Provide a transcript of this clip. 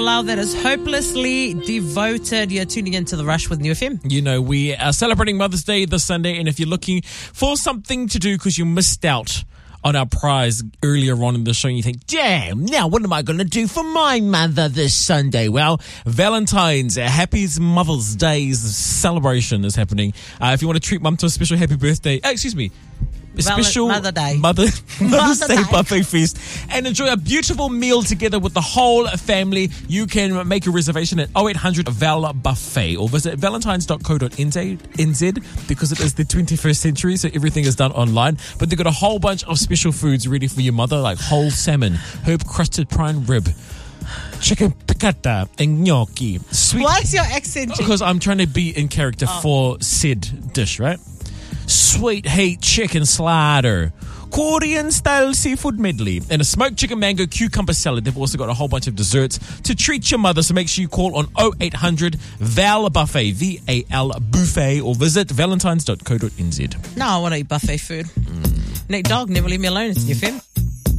Allow that is hopelessly devoted. You're tuning into The Rush with New FM. You know, we are celebrating Mother's Day this Sunday, and if you're looking for something to do because you missed out on our prize earlier on in the show, and you think, damn, now what am I going to do for my mother this Sunday? Well, Valentine's, Happy Mother's Day's celebration is happening. If you want to treat mum to a special happy birthday, a special Mother Day. Mother's Day Day buffet feast, and enjoy a beautiful meal together with the whole family. You can make a reservation at 0800 Val Buffet or visit valentines.co.nz because it is the 21st century, so everything is done online. But they've got a whole bunch of special foods ready for your mother, like whole salmon, herb crusted prime rib, chicken piccata, and gnocchi. Sweet. Why is your accent? Because I'm trying to be in character for said dish, right? Sweet heat chicken slider, Korean style seafood medley, and a smoked chicken mango cucumber salad. They've also got a whole bunch of desserts to treat your mother, so make sure you call on 0800 Val Buffet, VAL Buffet, or visit valentines.co.nz. No, I want to eat buffet food. Nick Dog, never leave me alone. It's New FM.